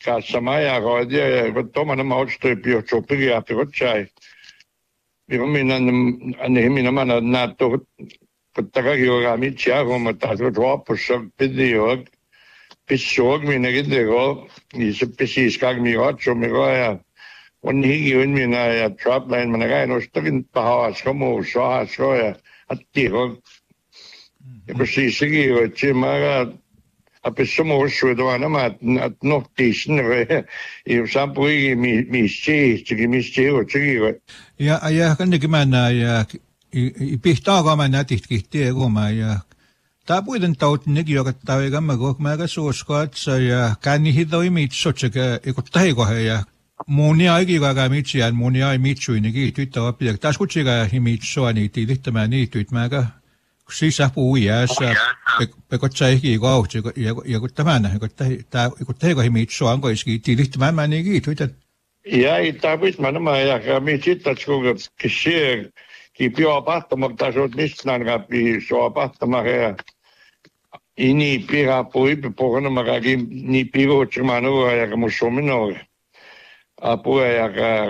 Kasamaja rodia kun tomana maustui biochopia pirochai. Minä minä mana nato takijoga mitja kuma taso dropussa video pissog minä gidego ni se pissis kag mi ocho mi roja. On higiön minä ja dropline minä käyn ostakin pahas como soas roja attiro. Ja pissis higiö chimaga apessomo suodoana ma nohtisin ja sampui misti o chigo. Ja kannekin mä ja pihtaa kamana tihtkihtee koma ja ta puiden taut negi joka taiga mä kok mä ka suoskat ja kanni hidoi mitsotsaka ikottaiko ja moni aikiga ka mitsian moni ai mitsuinegi tyttö apia taas kutsiga himitsoa ni tilittämään niityt mä ka siis puujäässä pekotsaikin kauhti ja kun tämän kun teiko himitsoa onko iski tilittämään mä niigi tyttö ja ei tarvitse mä ja mitsit kun kisiä ki pio pahtama tasot nisnan kapi so pahtama ja ini pira poi pokona magagi ni piro chmano ja musomino apua ja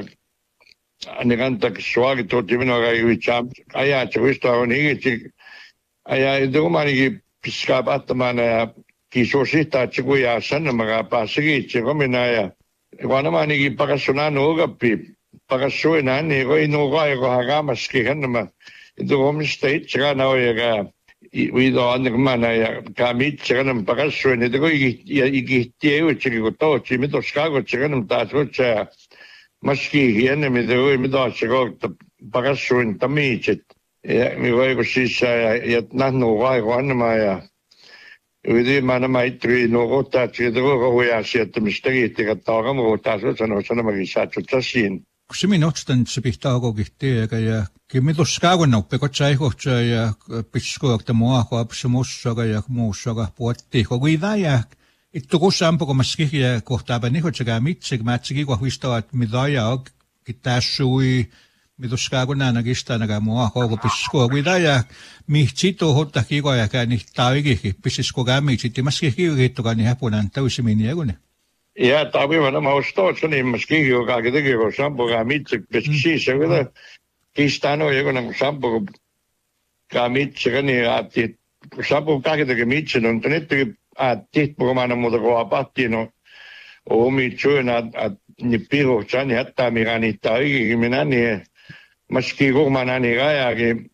aneganta soagi to timino ga icham aya chvisto oni aya domani piska pahtama na ki sosita chiguya sanama pasigi chigomina ja vanamani pakasonano gapi pakasuina ni ko inuga ko hagamaski hanma ito homestay tsaka na oya wido anigmana ya kamit tsaka ng pakasuina ito ko igihtiyo tsaka ko to chimito skago tsaka ng taso tsaka maski hiyan na mito tsaka pakasuina tamichit mi ko sisa ya nanuga ko hanma ya Ydi mana maitri no gota tsaka ko hoya siya tumistagi tika tagam ko taso sana magisatso tsasin se minä ostan se pihtaa kokihti ja kimitus kauan pekotsaikohtsa ja piskoakta muako apsemussaka ja muussaka puotti kokida ja ittu kusampo komaski ja kohtaapa nihotsaka mitsek mätsiki kohvistavat mitä ja kitäsui mitus kauan anakistanaga muako ko piskoakida ja mihtsito hotta kikoja käni taikikin pissiskoga mitsit maski kikittoka ni hapunan täysimini ja kun ja tabivan ma ostotsin ilmaski joka teki sampoga mitse pesi se vielä kistano ja kun sampo ka mitse niin atti sampo teki mitse on teki atti pomana muuta kuin apattino omitsuina ni piro chani hatta mirani tai minä niin maski kumana niin rajakin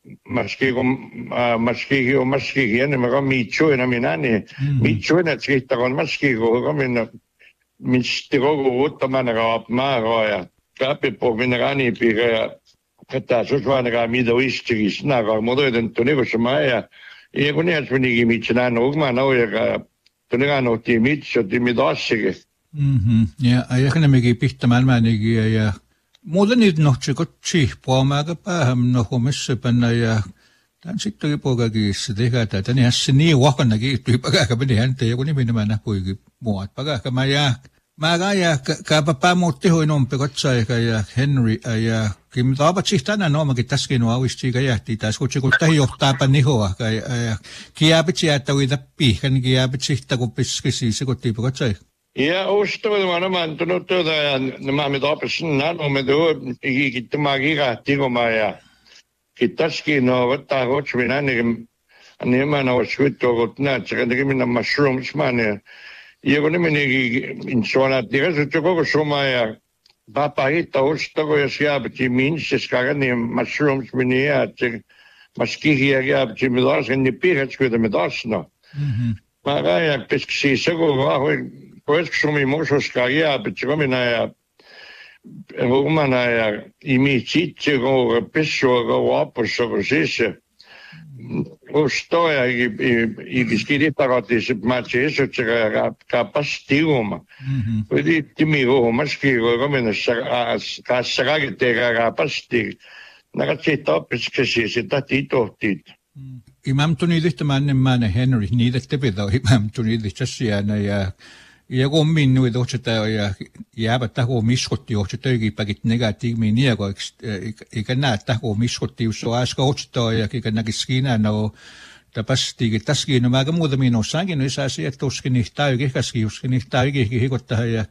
maski ja mä mitsuina minä niin mitsuina siitä on maski kumana Mistä koko uttamana kaapmaa ja kaapippo minä kanipika ja että susvaanakaan mitä istigis naga muuten tunikossa ja kun ne asunikin mitään näin ogma nauja tunikaan otti mitsotti midassike ja kanemikin pistämään mänikin ja muuten niitä nohtsi kotsi puomaaka päähän nohomissa panna ja tän sitten poikakin se tehdään tätä niin se niin wakanakin tyyppäkään meni häntä ja kun nimenomaan näkyy muut pakaka mä ja papa muutti hoinon pekotsaika ja Henry ja kim taapat siis tänään omakin täskin auisti jähti taas kun se tahi johtaapa nihoa ja kiäpit jättä uita pihkan kiäpit sihta kun piskisi se kotiin pekotsaika ja ustoin mä antanut ja mä mit opesin me tuo ikittämään kihahtikoma ja kitaskin ottaa hotsminä niin mä skuttu kun näet se minä mushrooms man ja kun menikin insuonaattiin se koko soma ja papa hitta ostako ja siapti minses kagani mushrooms meni ja se maskihi ja se midasen ni pihatskuita midasna mä ja piski se kun sumi mososka ja pitkomina ja rumana ja imititse kun pissoa kun apussa kun sisse Ustoja ikiskiriparatis matches kapastigoma. Pwede timigo maskigo komenassa kassakagitega kapastig. Nakatsita opiskesi sitä titohtit. Imam tuni tähtään Henry niitä tepitä imam tuni tähtään ja kun minun tohtseta ja jäävät tähän miskotti tohtseta pakit negatiivinen nieko eikä näe tähän miskotti jos on äsken tohtseta ja eikä näkisi siinä no tapasti täskin no mä muuta minun sankin no isä se toskin niin tai kehkäski joskin niin tai kehki hikottaa ja